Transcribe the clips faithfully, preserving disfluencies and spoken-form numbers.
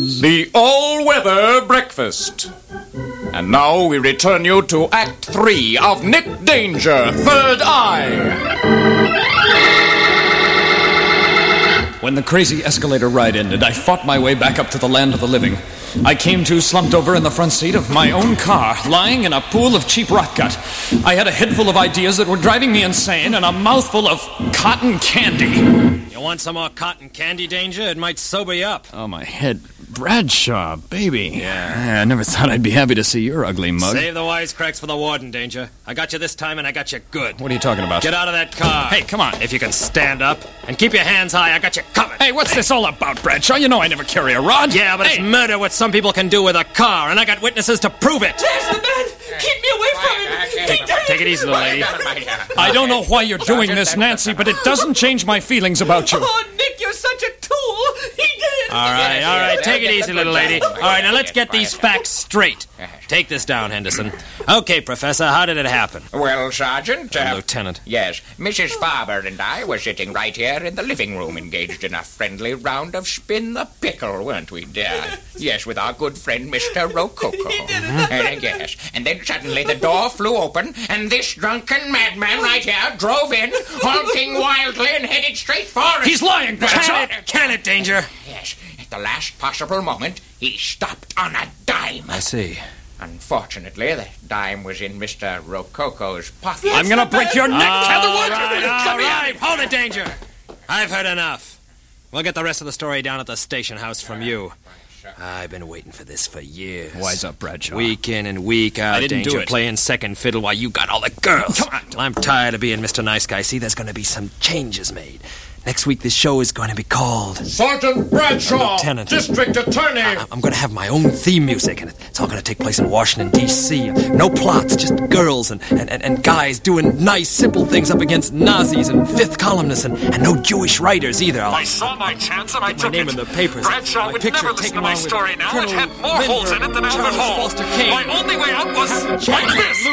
is the all-weather breakfast. And now we return you to Act Three of Nick Danger, Third Eye. When the crazy escalator ride ended, I fought my way back up to the land of the living. I came to slumped over in the front seat of my own car, lying in a pool of cheap rot gut. I had a head full of ideas that were driving me insane and a mouthful of cotton candy. You want some more cotton candy, Danger? It might sober you up. Oh, my head. Bradshaw, baby. Yeah. I never thought I'd be happy to see your ugly mug. Save the wisecracks for the warden, Danger. I got you this time, and I got you good. What are you talking about? Get out of that car. Hey, come on. If you can stand up and keep your hands high, I got you covered. Hey, what's this all about, Bradshaw? You know I never carry a rod. Yeah, but hey. It's murder what some people can do with a car, and I got witnesses to prove it. There's the man! Keep me away from him! He did it! Take it easy, little lady. I don't know why you're doing this, Nancy, but it doesn't change my feelings about you. Oh, Nick, you're such a tool! He did! All right, all right, take it easy, little lady. All right, now let's get these facts straight. Take this down, Henderson. Okay, Professor, how did it happen? Well, Sergeant... Uh, Lieutenant. Yes, Missus Farber and I were sitting right here in the living room, engaged in a friendly round of spin the pickle, weren't we, dear? Yes, with our good friend, Mister Rococo. He did it. Uh, yes, and then suddenly the door flew open, and this drunken madman right here drove in, honking wildly and headed straight for us. He's lying, Bradshaw. Can it, can it, Danger? Yes, at the last possible moment, he stopped on a dime. I see. Unfortunately, the dime was in Mister Rococo's pocket. I'm going to break your neck, Catherwood! All right, all right. Hold it, Danger. I've heard enough. We'll get the rest of the story down at the station house from you. I've been waiting for this for years. Wise up, Bradshaw. Week in and week out, I didn't Danger do it. playing second fiddle while you got all the girls. Come on. I'm tired of being Mister Nice Guy. See, there's going to be some changes made. Next week, this show is going to be called... Sergeant Bradshaw, Lieutenant. District Attorney. I- I'm going to have my own theme music, and it's all going to take place in Washington, D C No plots, just girls and, and, and, and guys doing nice, simple things up against Nazis and fifth columnists, and, and no Jewish writers either. I'll I saw my chance and I get my took name it. in the papers. Bradshaw My would picture never listen taken to my along with story now. It Colonel had more holes in it than a Charles good hole. Foster Kane. My only way out was like this.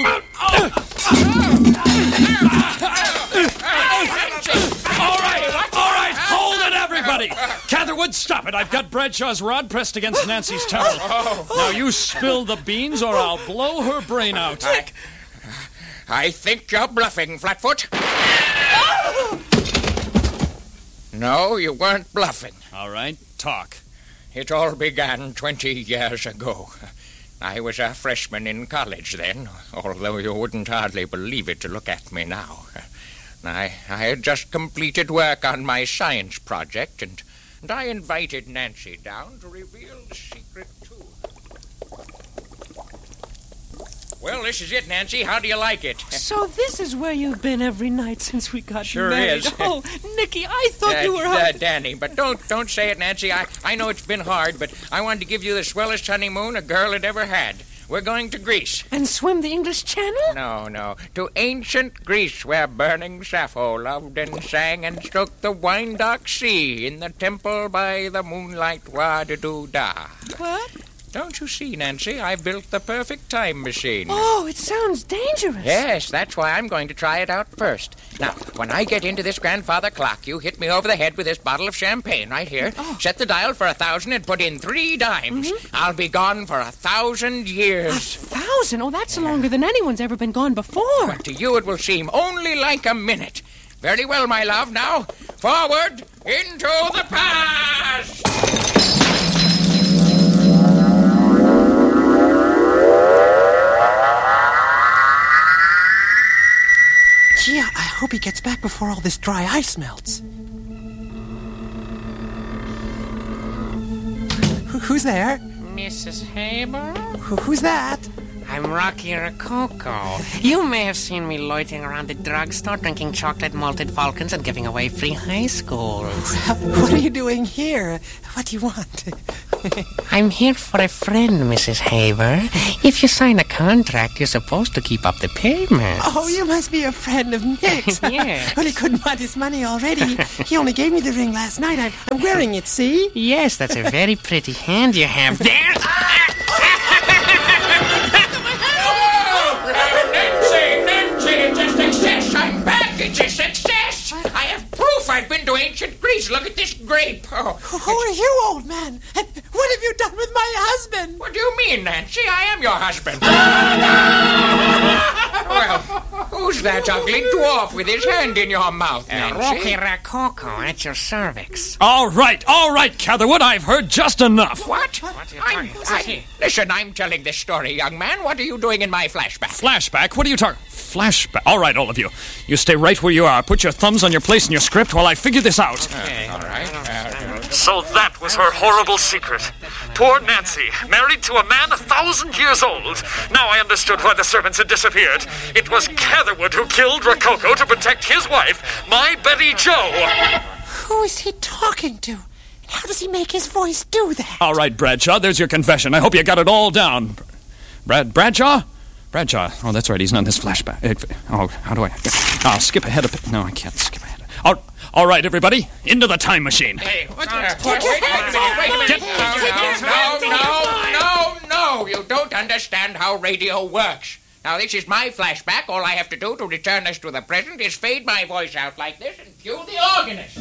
All right, all right, hold it, everybody. Catherwood, stop it. I've got Bradshaw's rod pressed against Nancy's towel. Now you spill the beans or I'll blow her brain out. I, I think you're bluffing, Flatfoot. No, you weren't bluffing. All right, talk. It all began twenty years ago. I was a freshman in college then, although you wouldn't hardly believe it to look at me now. I, I had just completed work on my science project, and, and I invited Nancy down to reveal the secret to her. Well, this is it, Nancy. How do you like it? So this is where you've been every night since we got Sure married. is. Oh, Nicky, I thought Uh, you were... uh, out- Danny, but don't don't say it, Nancy. I, I know it's been hard, but I wanted to give you the swellest honeymoon a girl had ever had. We're going to Greece. And swim the English Channel? No, no. To ancient Greece, where burning Sappho loved and sang and stroked the wine-dark sea in the temple by the moonlight. Wa-da-doo-da. What? Don't you see, Nancy? I've built the perfect time machine. Oh, it sounds dangerous. Yes, that's why I'm going to try it out first. Now, when I get into this grandfather clock, you hit me over the head with this bottle of champagne right here. Oh. Set the dial for a thousand and put in three dimes. Mm-hmm. I'll be gone for a thousand A years. thousand? Oh, that's longer than anyone's ever been gone before. But to you it will seem only like a minute. Very well, my love. Now, forward into the past! Gee, I hope he gets back before all this dry ice melts. Who, who's there? Missus Haber? Who, who's that? I'm Rocky Rococo. You may have seen me loitering around the drugstore drinking chocolate malted Falcons and giving away free high schools. What are you doing here? What do you want? I'm here for a friend, Missus Haber. If you sign a contract, you're supposed to keep up the payments. Oh, you must be a friend of Nick's. Yes. Well, he couldn't want his money already. He only gave me the ring last night. I'm, I'm wearing it, see? Yes, that's a very pretty hand you have there. Nancy, Nancy, it's a success. I'm back. It's a success. I have proof I've been to ancient Greece. Look at this grape. Oh, Who are you, old man? And what have you done husband. What do you mean, Nancy? I am your husband. Well, who's that ugly dwarf with his hand in your mouth, Nancy? Rocky Rococo at your cervix. All right, all right, Catherwood, I've heard just enough. What? What are you I'm, talking I, listen, I'm telling this story, young man. What are you doing in my flashback? Flashback? What are you talking? Flashback? All right, all of you. You stay right where you are. Put your thumbs on your place in your script while I figure this out. Okay, all right. Uh, So that was her horrible secret. Poor Nancy, married to a man a thousand years old. Now I understood why the servants had disappeared. It was Catherwood who killed Rococo to protect his wife, my Betty Jo. Who is he talking to? How does he make his voice do that? All right, Bradshaw, there's your confession. I hope you got it all down. Brad Bradshaw? Bradshaw. Oh, that's right, he's not in this flashback. Oh, how do I... I'll skip ahead a bit. No, I can't skip ahead. All, all right, everybody, into the time machine. Hey, what's that? Wait, wait, wait, wait, wait, wait. No, no, no, no, no. You don't understand how radio works. Now, this is my flashback. All I have to do to return us to the present is fade my voice out like this and cue the organist.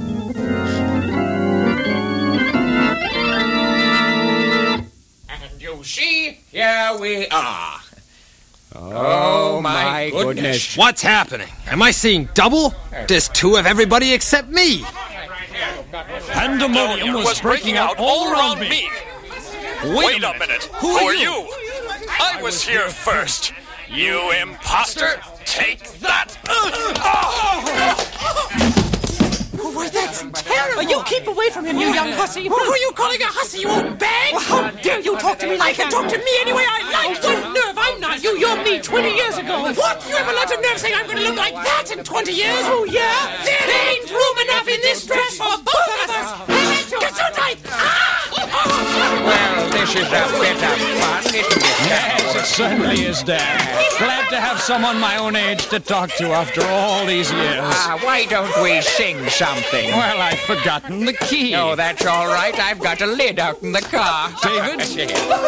And you see, here we are. Oh, my goodness. What's happening? Am I seeing double? There's two of everybody except me. Pandemonium was breaking out all around me. Wait a minute. Who are you? I was here first. You imposter. Take that. Why, that's terrible. You keep away from him, you young hussy. Who are you calling a hussy, you old bag? Well, how dare you talk to me like I can that? talk to me any way I like. What nerve? I'm not you. You're me twenty years ago. What? You have a lot of nerve saying I'm going to look like that in twenty years? Oh, yeah? There ain't room enough in this dress for both of us. Get so tight. Well, this is a bit of fun, isn't it? Yes, it certainly is, Dad. Glad to have someone my own age to talk to after all these years. Ah, why don't we sing something? Well, I've forgotten the key. Oh, that's all right. I've got a lid out in the car. David?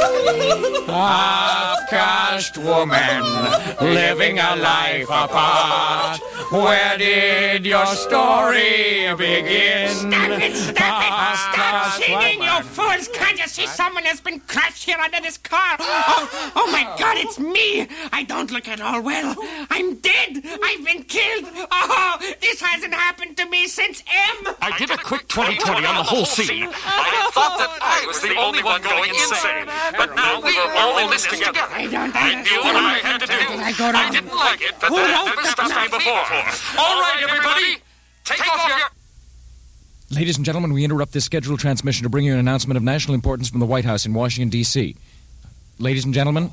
Half-caste woman, living a life apart. Where did your story begin? Stop it! Stop it! Stop Half-caste singing, you woman. fools! Can't you see someone has been crushed here under this car? Oh, oh my God, it's me! I don't look at all well. I'm dead! I've been killed! Oh, this hasn't happened to me since M! I did a quick twenty twenty on the whole scene. I thought that I was the only one going insane. But now we were all in this together. I don't I knew what I had to do. I go I didn't like it, but that had never stopped me before. All right, everybody, take off your... Ladies and gentlemen, we interrupt this scheduled transmission to bring you an announcement of national importance from the White House in Washington, D C Ladies and gentlemen...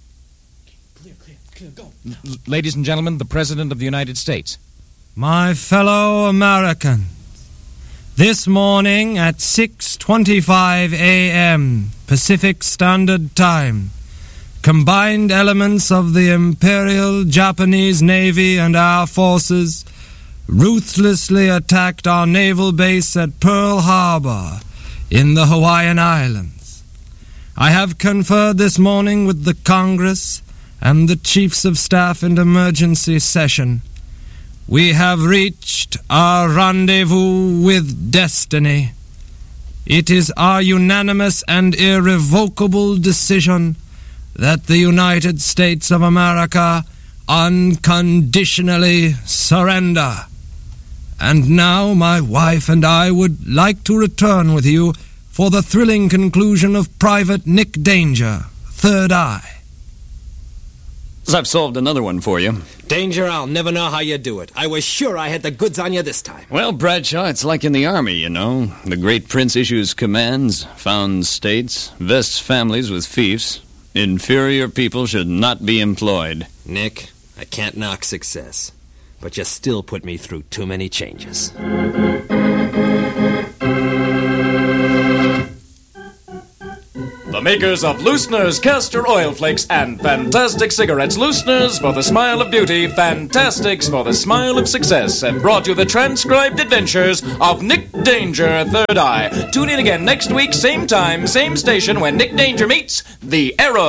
L- Ladies and gentlemen, the President of the United States. My fellow Americans, this morning at six twenty-five a.m. Pacific Standard Time, combined elements of the Imperial Japanese Navy and Air Forces ruthlessly attacked our naval base at Pearl Harbor in the Hawaiian Islands. I have conferred this morning with the Congress and the Chiefs of Staff in emergency session. We have reached our rendezvous with destiny. It is our unanimous and irrevocable decision that the United States of America unconditionally surrender. And now my wife and I would like to return with you for the thrilling conclusion of Private Nick Danger, Third Eye. I've solved another one for you. Danger, I'll never know how you do it. I was sure I had the goods on you this time. Well, Bradshaw, it's like in the Army, you know. The great prince issues commands, founds states, vests families with fiefs. Inferior people should not be employed. Nick, I can't knock success, but you still put me through too many changes. The makers of Loosener's Castor Oil Flakes and Fantastic Cigarettes. Loosener's for the smile of beauty, Fantastics for the smile of success, have brought you the transcribed adventures of Nick Danger, Third Eye. Tune in again next week, same time, same station, when Nick Danger meets the Arrow.